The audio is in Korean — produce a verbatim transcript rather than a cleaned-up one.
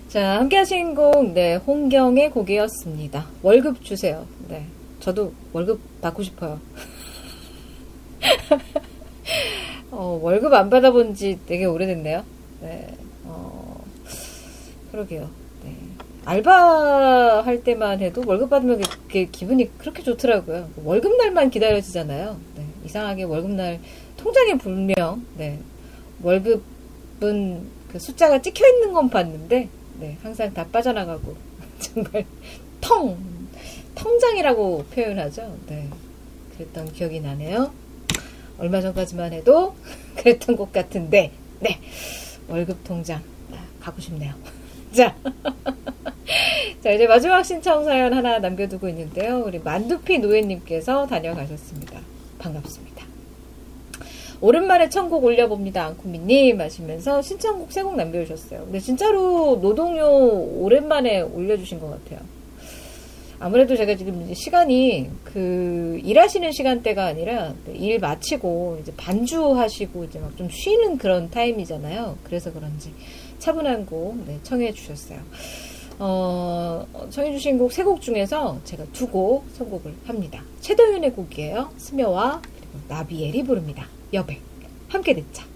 자, 함께 하신 곡, 네, 홍경의 곡이었습니다. 월급 주세요. 네, 저도 월급 받고 싶어요. 어, 월급 안 받아본 지 되게 오래됐네요. 네, 어, 그러게요. 네. 알바 할 때만 해도 월급 받으면 그게 기분이 그렇게 좋더라고요. 월급날만 기다려지잖아요. 네, 이상하게 월급날 통장에 분명, 네, 월급은 그 숫자가 찍혀 있는 건 봤는데, 네, 항상 다 빠져나가고, 정말, 텅! 통장이라고 표현하죠. 네, 그랬던 기억이 나네요. 얼마 전까지만 해도 그랬던 것 같은데, 네, 월급 통장, 가고 싶네요. 자, 자, 이제 마지막 신청 사연 하나 남겨두고 있는데요. 우리 만두피 노예님께서 다녀가셨습니다. 반갑습니다. 오랜만에 천곡 올려봅니다. 앙쿠미님 하시면서 신청곡 세 곡 남겨주셨어요. 근데 진짜로 노동요 오랜만에 올려주신 것 같아요. 아무래도 제가 지금 시간이 그 일하시는 시간대가 아니라 일 마치고 이제 반주하시고 이제 막 좀 쉬는 그런 타임이잖아요. 그래서 그런지 차분한 곡 네, 청해 주셨어요. 어, 청해 주신 곡 세 곡 중에서 제가 두 곡 선곡을 합니다. 최도윤의 곡이에요. 스며와 그리고 나비엘이 부릅니다. 여백. 함께 듣자.